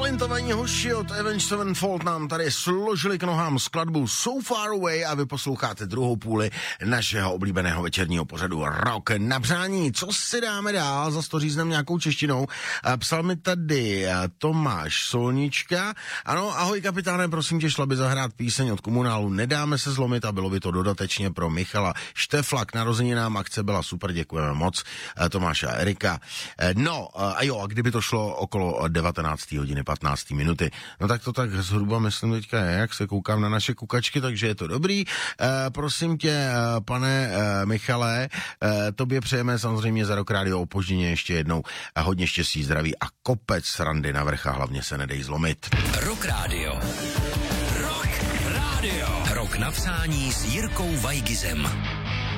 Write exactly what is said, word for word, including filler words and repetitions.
talentovaní hoši od Avenged Sevenfold nám tady složili k nohám skladbu So Far Away a vy posloucháte druhou půli našeho oblíbeného večerního pořadu Rock na přání. Co si dáme dál? Zas to řízneme nějakou češtinou. Psal mi tady Tomáš Solnička. Ano, ahoj kapitáne, prosím tě, šla by zahrát píseň od Komunálu Nedáme se zlomit a bylo by to dodatečně pro Michala Štefla k narozeninám. Akce byla super, děkujeme moc. Tomáš a Erika. No, a jo, a kdyby to šlo okolo devatenácté hodiny patnáct minuty. No tak to tak zhruba myslím teďka je, jak se koukám na naše kukačky, takže je to dobrý. E, prosím tě, pane e, Michale, e, tobě přejeme samozřejmě za Rock Radio opožděně ještě jednou a hodně štěstí, zdraví a kopec srandy na vrch a hlavně se nedej zlomit. Rock Radio. Rock Radio. Rock na přání s Jirkou Vajgizem.